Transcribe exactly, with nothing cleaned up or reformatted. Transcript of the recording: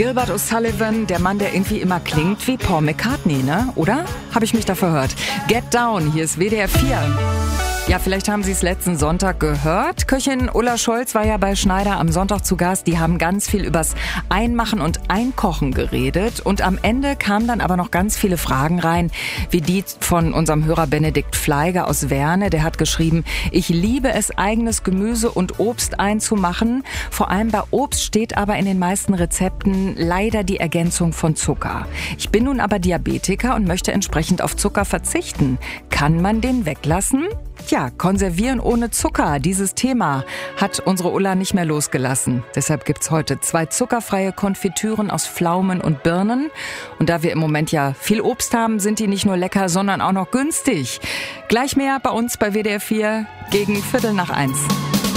Gilbert O'Sullivan, der Mann, der irgendwie immer klingt wie Paul McCartney, ne? Oder? Habe ich mich da verhört? Get Down, hier ist W D R vier. Ja, vielleicht haben Sie es letzten Sonntag gehört. Köchin Ulla Scholz war ja bei Schneider am Sonntag zu Gast. Die haben ganz viel übers Einmachen und Einkochen geredet. Und am Ende kamen dann aber noch ganz viele Fragen rein, wie die von unserem Hörer Benedikt Fleiger aus Werne. Der hat geschrieben, ich liebe es, eigenes Gemüse und Obst einzumachen. Vor allem bei Obst steht aber in den meisten Rezepten leider die Ergänzung von Zucker. Ich bin nun aber Diabetiker und möchte entsprechend auf Zucker verzichten. Kann man den weglassen? Tja, konservieren ohne Zucker, dieses Thema hat unsere Ulla nicht mehr losgelassen. Deshalb gibt's heute zwei zuckerfreie Konfitüren aus Pflaumen und Birnen. Und da wir im Moment ja viel Obst haben, sind die nicht nur lecker, sondern auch noch günstig. Gleich mehr bei uns bei W D R vier gegen Viertel nach eins.